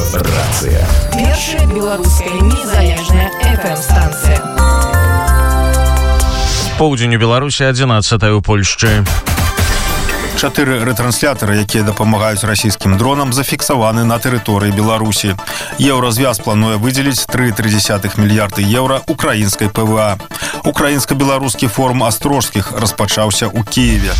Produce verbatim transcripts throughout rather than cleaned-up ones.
Рацыя. Першая беларуская незалежная эф эм-станцыя. Поўдзень у Беларусі, адзінаццатая ў Польшчы. Чатыры рэтрансляторы, якія дапамагаюць расійскім дронам, зафіксаваны на тэрыторыі Беларусі. Еўразвяз плануе выдзеліць тры цэлых тры дзесятых мільярды еўра украінскай пэ вэ а. Украінска-беларускі форум астрожскіх распачаўся ў Кіеве.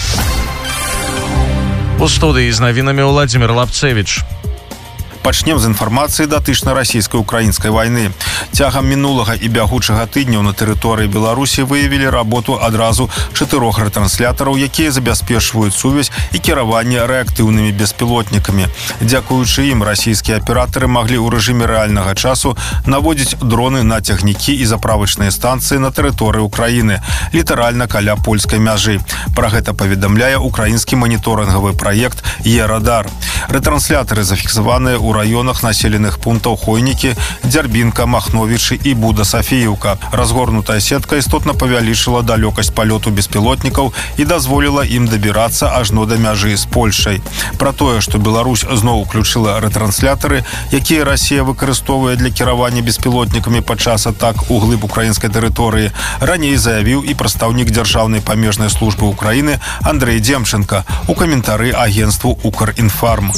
У студыі з навінамі Владзімір Лапцевіч. Пачнем з інфармацыі датычна расійска-украінскай вайны. Цягам мінулага і бягучага тыдняў на тэрыторыі Беларусі выявілі работу адразу чатырох рэтранслятораў, якія забяспечваюць сувязь і кіраванне рэактыўнымі беспілотнікамі. Дзякуючы ім расійскія аператары маглі ў рэжыме рэальнага часу наводзіць дроны на цягнікі і заправачныя станцыі на тэрыторыі Украіны, літаральна каля польскай мяжы. Пра гэта паведамляе украінскі маніторынгавы праект Е-радар. Рэтрансляторы зафіксаваныя ў раёнах населеных пунктаў Хойнікі, Дзярбінка, Махновічы і Буда-Сафіїўка. Разгорнутая сетка істотна павялічыла далёкасць палёту беспілотнікаў і дазволіла ім дабірацца ажно да мяжы з Польшай. Пра тое, што Беларусь зноў уключыла рэтрансляторы, якія Расія выкарыстоўвае для кіравання беспілотнікамі падчас атак у глыб украінскай тэрыторыі, раней заявіў і прадстаўнік Дзяржаўнай памежнай службы Украіны Андрэй Демченко у каментары агенцтву «Укрінфарм».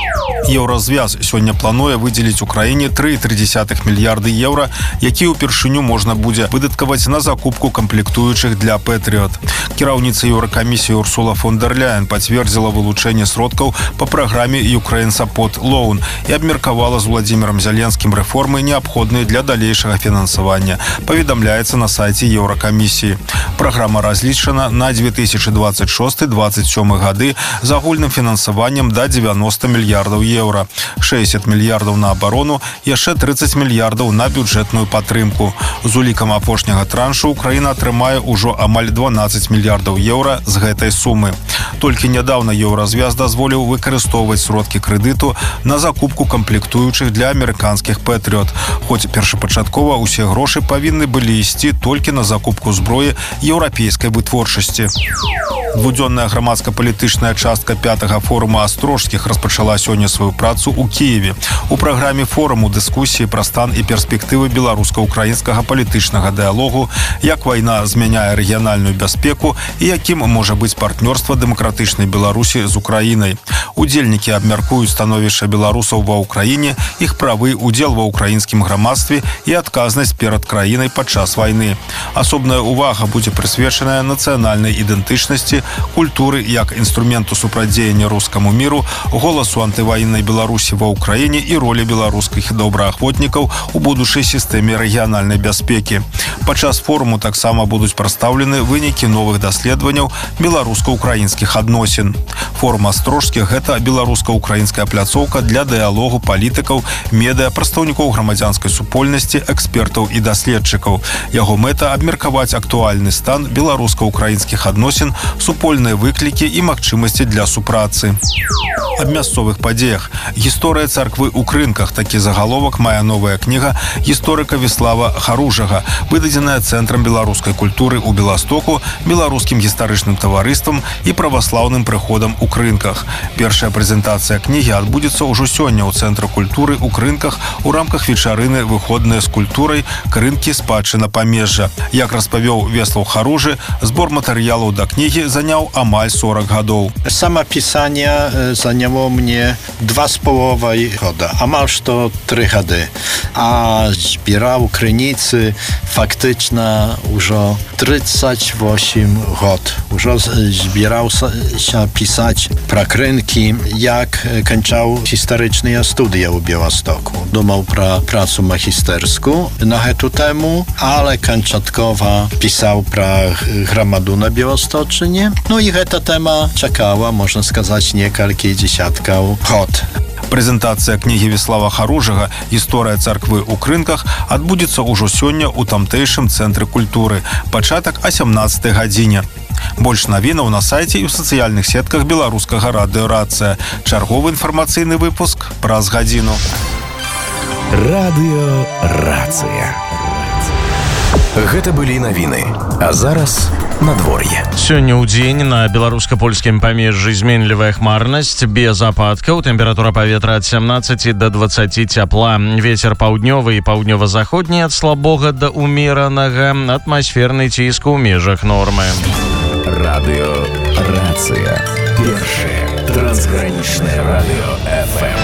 Еўразвяз сёння плануе выдзеліць Украіне тры цэлых тры дзесятых мільярды еўра, якія ўпершыню можна будзе выдаткаваць на закупку камплектуючых для Пэтріот. Кіраўніца Еўракамісіі Урсула фон дэр Ляйен пацвердзіла вылучэнне сродкаў па праграме Ukraine Support Loan і абмеркавала з Владзімірам Зяленскім рэформы, неабходныя для далейшага фінансавання, паведамляецца на сайце Еўракамісіі. Праграма разлічана на две тысячы двадцать шосты — двадцать сёмы гады з агульным фінансаваннем да дзевяноста мільярдаў еўра, шэсцьдзесят мільярдаў на абарону, яшчэ трыццаць мільярдаў на бюджэтную падтрымку. З улікам апошняга траншу Украіна атрымае ўжо амаль дванаццаць мільярдаў еўра з гэтай сумы. Толькі нядаўна Еўразвяз дазволіў выкарыстоўваць сродкі крэдыту на закупку камплектуючых для амерыканскіх Пэтріот, хоць першапачаткова ўсе грошы павінны былі ісці толькі на закупку зброі еўрапейскай вытворчасці. Двудзённая грамадска-палітычная частка пятага форума астрожскіх распачала сёння сваю працу ў Кіеве. У праграме форуму дыскусіі пра стан і перспектывы беларуска-украінскага палітычнага дыялогу, як вайна змяняе рэгіянальную бяспеку і якім можа быць партнёрства дэмакратычнай Беларусі з Украінай. Удзельнікі абмяркуюць становішча беларусаў ва ўкраіне, іх правы, удзел ва ўкраінскім грамадстве і адказнасць перад краінай падчас вайны. Асобная ўвага будзе прысвечаная нацыянальнай ідэнтычнасці, культуры як інструменту супрацьдзеяння рускаму міру, голасу антываеннай Беларусі ва ўкраіне і ролі беларускіх добраахвотнікаў у будучай сістэме рэгіянальнай бяспекі. Падчас форуму таксама будуць прадстаўлены вынікі новых даследаванняў беларуска-украінскіх адносін. Форум астрожскіх – гэта беларуска-украінская пляцоўка для дыялогу палітыкаў, медыа, прадстаўнікоў грамадзянскай супольнасці, экспертаў і даследчыкаў. Яго мэта – абмеркаваць актуальны стан беларуска-украінскіх адносін, супольныя выклікі і магчымасці для супрацы. Аб мясцовых падзеях. Гісторыя царквы ў Крынках. Такі загаловак мае новая кніга гісторыка Віслава Харужага, выдадзеная Цэнтрам беларускай культуры ў Беластоку, беларускім гістарычным таварыствам і праваслаўным прыходам у Крынках. Першая прэзентацыя кнігі адбудзецца ўжо сёння ў Цэнтры культуры ў Крынках у рамках вечарыны «Выходныя з культурай. Крынкі. Спадчына памежжа». Як распавёў Веслаў Харужы, збор матэрыялаў да кнігі заняў амаль сорок гадоў. Самапісанне заняло мне два з паловай года, амаль што тры гады. А збіраў крыніцы фактычна ўжо трыццаць восем год. Ужо збіраўся пісаць пра Крынкі, як канчаў гістарычныя студыі ў Беластоку. Думаў пра працу магістэрскую на гэту тэму, але канчаткова пісаў пра грамаду на Беласточыне. Ну і гэта тэма чакала, можна сказаць, некалькі дзесяткаў год. Прэзентацыя кнігі Віслава Харужага «Гісторыя царквы ў Крынках» адбудзецца ўжо сёння ў тамтэйшым Цэнтры культуры. Пачатак о сямнаццатай гадзіне. Больш навінаў на сайце і ў сацыяльных сетках беларускага радыё «Рацыя». Чарговы інфармацыйны выпуск праз гадзіну. Радыё «Рацыя». Гэта былі навіны. А зараз надвор'е. Сёння ў дзень на беларуска-польскім памежжы зменлівая хмарнасць без ападкаў. Тэмпература паветра ад семнаццаці да дваццаці цяпла. Вецер паўднёвы і паўднёва-заходні ад слабога да умеранага. Атмасферны ціск у межах нормы. Радыё Рацыя. Першае трансгранічнае радыё эф эм.